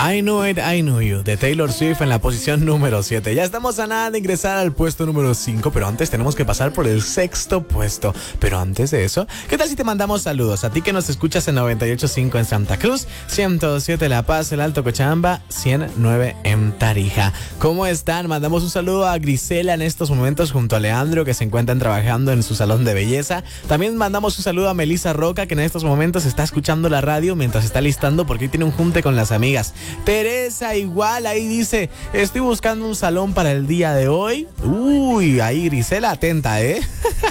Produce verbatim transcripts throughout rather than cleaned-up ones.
I Knew It, I Knew You, de Taylor Swift en la posición número siete. Ya estamos a nada de ingresar al puesto número cinco, pero antes tenemos que pasar por el sexto puesto. Pero antes de eso, ¿qué tal si te mandamos saludos? A ti que nos escuchas en noventa y ocho punto cinco en Santa Cruz, ciento siete La Paz, el Alto Cochabamba, ciento nueve en Tarija. ¿Cómo están? Mandamos un saludo a Grisela en estos momentos junto a Leandro, que se encuentran trabajando en su salón de belleza. También mandamos un saludo a Melissa Roca, que en estos momentos está escuchando la radio mientras está listando porque hoy tiene un junte con las amigas. Teresa igual, ahí dice, estoy buscando un salón para el día de hoy. Uy, ahí Grisela, atenta, ¿eh?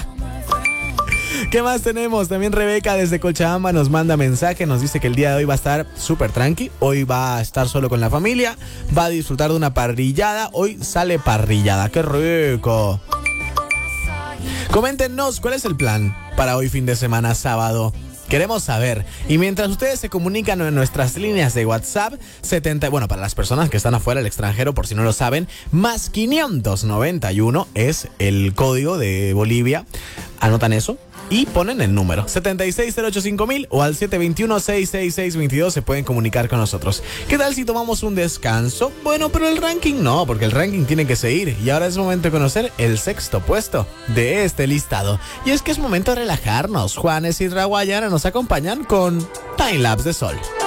¿Qué más tenemos? También Rebeca desde Cochabamba nos manda mensaje, nos dice que el día de hoy va a estar súper tranqui, hoy va a estar solo con la familia, va a disfrutar de una parrillada, hoy sale parrillada, ¡qué rico! Coméntenos, ¿cuál es el plan para hoy fin de semana sábado? Queremos saber. Y mientras ustedes se comunican en nuestras líneas de WhatsApp, setenta, bueno, para las personas que están afuera del extranjero, por si no lo saben, más quinientos noventa y uno es el código de Bolivia. Anotan eso y ponen el número setenta y seis cero ocho cinco mil o al siete dos uno seis seis seis dos dos se pueden comunicar con nosotros. ¿Qué tal si tomamos un descanso? Bueno, pero el ranking no, porque el ranking tiene que seguir y ahora es momento de conocer el sexto puesto de este listado. Y es que es momento de relajarnos. Juanes y Raguayana nos acompañan con Time Lapse de Sol.